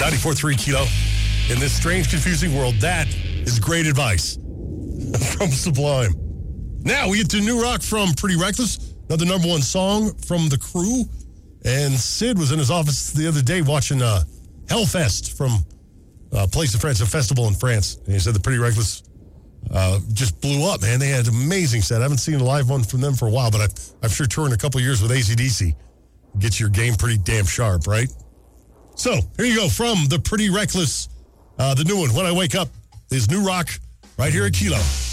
94.3 Kilo. In this strange, confusing world, that is great advice from Sublime. Now we get to new rock from Pretty Reckless, another number one song from The Crew. And Sid was in his office the other day watching Hellfest from Place in France, a festival in France. And he said the Pretty Reckless just blew up, man. They had an amazing set. I haven't seen a live one from them for a while, but I'm sure touring a couple of years with AC/DC gets your game pretty damn sharp, right? So here you go from the Pretty Reckless, the new one, When I Wake Up, is new rock right here at Kilo.